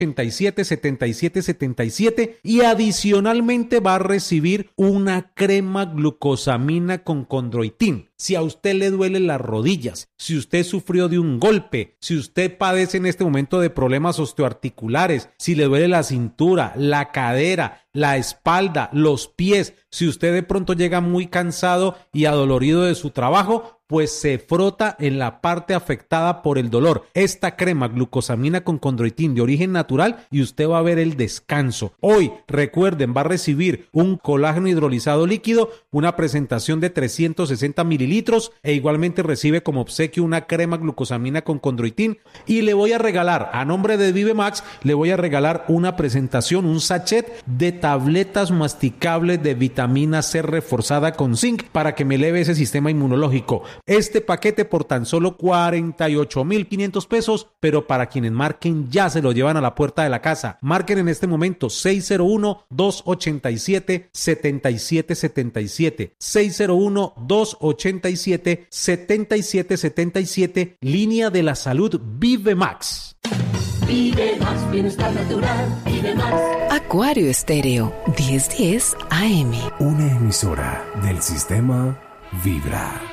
777777 y adicionalmente va a recibir una crema glucosamina con condroitin. Si a usted le duelen las rodillas, si usted sufrió de un golpe, si usted padece en este momento de problemas osteoarticulares, si le duele la cintura, la cadera, la espalda, los pies, si usted de pronto llega muy cansado y adolorido de su trabajo, pues se frota en la parte afectada por el dolor esta crema glucosamina con condroitin de origen natural y usted va a ver el descanso. Hoy, recuerden, va a recibir un colágeno hidrolizado líquido, una presentación de 360 mililitros e igualmente recibe como obsequio una crema glucosamina con condroitin y le voy a regalar, a nombre de ViveMax, le voy a regalar una presentación, un sachet de tabletas masticables de vitamina C reforzada con zinc para que me eleve ese sistema inmunológico. Este paquete por tan solo 48,500 pesos, pero para quienes marquen ya se lo llevan a la puerta de la casa. Marquen en este momento 601-287-7777, 601-287-7777, línea de la salud ViveMax. Vive más, bienestar natural, vive más. Acuario Estéreo, 1010 AM. Una emisora del sistema Vibra.